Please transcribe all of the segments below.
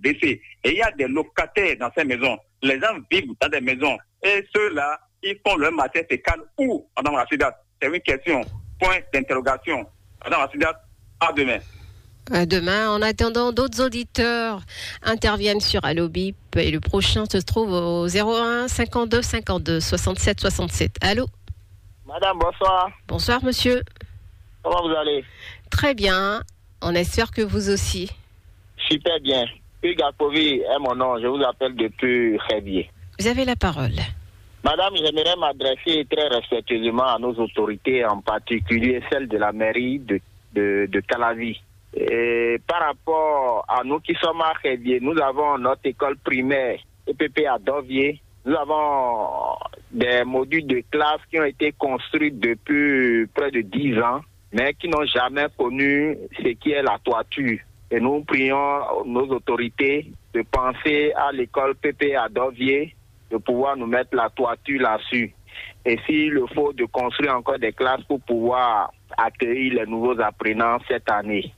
baissé. Et il y a des locataires dans ces maisons. Les gens vivent dans des maisons. Et ceux-là, ils font leur matière fécale où, Madame Rachidat? C'est une question. Point d'interrogation. Madame Rachidat, à demain. À demain. En attendant, d'autres auditeurs interviennent sur Allo Bip et le prochain se trouve au 01 52 52 67 67. Allô? Madame, bonsoir. Bonsoir, monsieur. Comment vous allez? Très bien. On espère que vous aussi. Super bien. Hugues Akovi est mon nom. Je vous appelle depuis Révier. Vous avez la parole. Madame, j'aimerais m'adresser très respectueusement à nos autorités, en particulier celle de la mairie de Calavi. Et par rapport à nous qui sommes à Révier, nous avons notre école primaire EPP à Dovier. Nous avons des modules de classe qui ont été construits depuis près de 10 ans, mais qui n'ont jamais connu ce qui est la toiture. Et nous prions nos autorités de penser à l'école PP à Dovier, de pouvoir nous mettre la toiture là-dessus. Et s'il le faut, de construire encore des classes pour pouvoir accueillir les nouveaux apprenants cette année.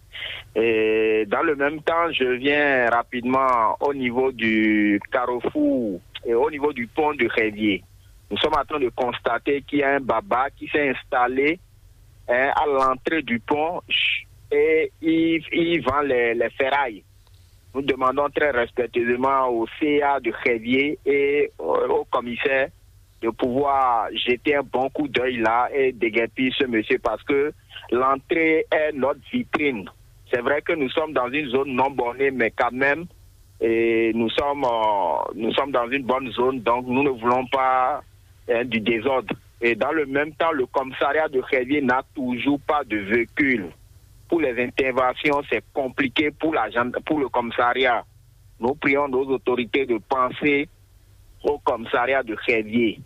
Et dans le même temps, je viens rapidement au niveau du carrefour et au niveau du pont de Révier. Nous sommes en train de constater qu'il y a un baba qui s'est installé à l'entrée du pont et il vend les ferrailles. Nous demandons très respectueusement au CA de Révier et au commissaire de pouvoir jeter un bon coup d'œil là et déguerpir ce monsieur parce que l'entrée est notre vitrine. C'est vrai que nous sommes dans une zone non bornée, mais quand même, et nous sommes dans une bonne zone, donc nous ne voulons pas du désordre. Et dans le même temps, le commissariat de Révier n'a toujours pas de véhicule. Pour les interventions, c'est compliqué pour le commissariat. Nous prions nos autorités de penser au commissariat de Révier.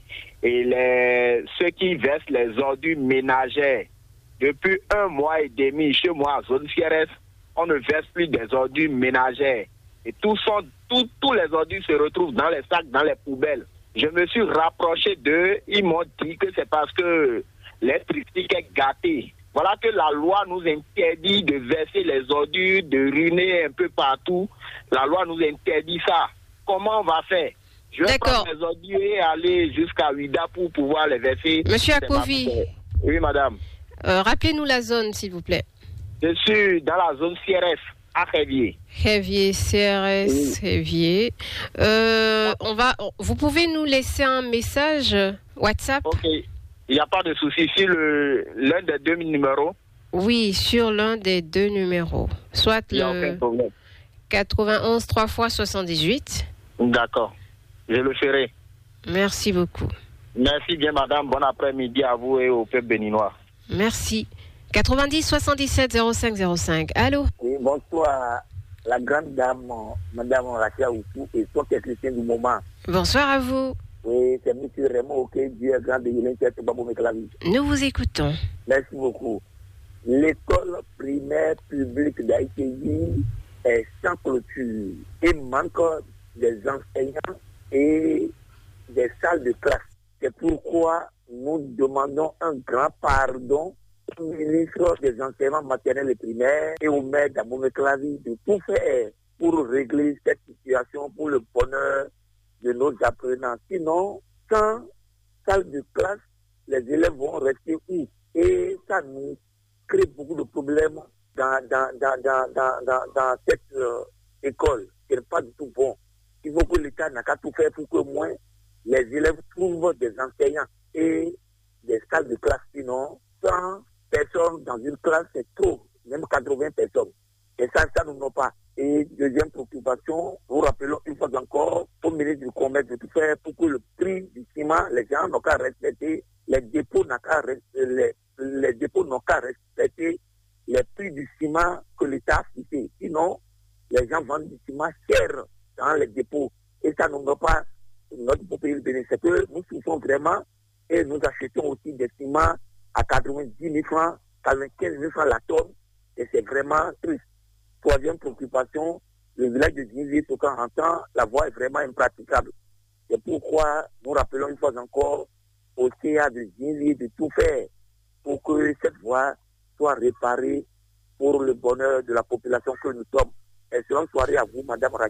Et ceux qui versent les ordures ménagères, depuis 1 mois et demi, chez moi à Zone CRS, on ne verse plus des ordures ménagères. Et tous les ordures se retrouvent dans les sacs, dans les poubelles. Je me suis rapproché d'eux, ils m'ont dit que c'est parce que l'électricité est gâtée. Voilà que la loi nous interdit de verser les ordures, de ruiner un peu partout. La loi nous interdit ça. Comment on va faire? Je vais prendre les ordures et aller jusqu'à Ouida pour pouvoir les verser. Monsieur Akovi. Oui, madame. Rappelez-nous la zone, s'il vous plaît. Je suis dans la zone CRS, à Révier. Révier, CRS, oui. Révier. Vous pouvez nous laisser un message WhatsApp? Ok, il n'y a pas de souci. Sur l'un des 2 numéros? Oui, sur l'un des 2 numéros. Soit le 91 3 x 78. D'accord, je le ferai. Merci beaucoup. Merci bien, madame. Bon après-midi à vous et au peuple béninois. Merci. 90 77 05 05. Allô? Oui, bonsoir, la grande dame, madame Rachia Oufou, et toi qui es chrétien du moment. Bonsoir à vous. Oui, c'est M. Raymond, ok, Dieu est grand de Yélen, Babou Meklavi. Nous vous écoutons. Merci beaucoup. L'école primaire publique d'Haïti est sans clôture et manque des enseignants et des salles de classe. C'est pourquoi nous demandons un grand pardon au ministre des enseignements maternels et primaires et au maire d'Abomey-Clavi de tout faire pour régler cette situation pour le bonheur de nos apprenants. Sinon, sans salle de classe, les élèves vont rester où? Et ça nous crée beaucoup de problèmes dans cette école. Ce n'est pas du tout bon. Il faut que l'État n'a qu'à tout faire pour que moins les élèves trouvent des enseignants et des salles de classe. Sinon, 100 personnes dans une classe, c'est trop, même 80 personnes. Et ça nous n'a pas. Et deuxième préoccupation, nous rappelons une fois encore au ministre du Commerce de tout faire pour que le prix du ciment, les gens n'ont qu'à respecter, les dépôts n'ont qu'à respecter les prix du ciment que l'État a fixé. Sinon, les gens vendent du ciment cher dans les dépôts. Et ça nous n'a pas notre pays bénéfice. C'est que nous souffrons vraiment et nous achetons aussi des ciments à 90 000 francs, 95 000 francs la tonne. Et c'est vraiment triste. Troisième préoccupation, le village de Zinzi, ce qu'on entend, la voie est vraiment impraticable. C'est pourquoi nous rappelons une fois encore au CA de Zinzi de tout faire pour que cette voie soit réparée pour le bonheur de la population que nous sommes. Excellente soirée à vous, Madame Radia.